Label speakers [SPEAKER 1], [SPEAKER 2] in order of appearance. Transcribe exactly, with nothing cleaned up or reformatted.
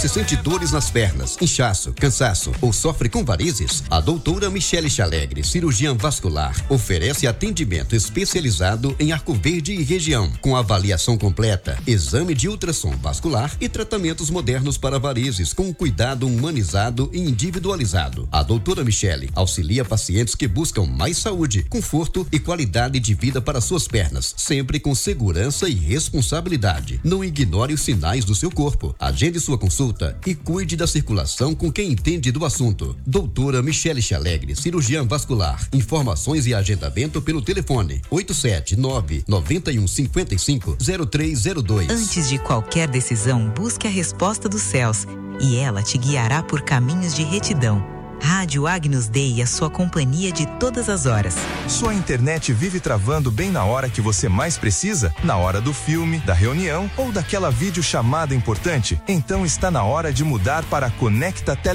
[SPEAKER 1] Se sente dores nas pernas, inchaço, cansaço ou sofre com varizes, a doutora Michele Chalegre, cirurgiã vascular, oferece atendimento especializado em Arco Verde e região, com avaliação completa, exame de ultrassom vascular e tratamentos modernos para varizes, com cuidado humanizado e individualizado. A doutora Michele auxilia pacientes que buscam mais saúde, conforto e qualidade de vida para suas pernas, sempre com segurança e responsabilidade. Não ignore os sinais do seu corpo. Agende sua consulta e cuide da circulação com quem entende do assunto. Doutora Michele Chalegre, cirurgiã vascular. Informações e agendamento pelo telefone oito sete nove, nove um cinco cinco, zero três zero dois.
[SPEAKER 2] Antes de qualquer decisão, busque a resposta dos céus e ela te guiará por caminhos de retidão. Rádio Agnus Dei, a sua companhia de todas as horas.
[SPEAKER 3] Sua internet vive travando bem na hora que você mais precisa? Na hora do filme, da reunião ou daquela videochamada importante? Então está na hora de mudar para a Conecta Tele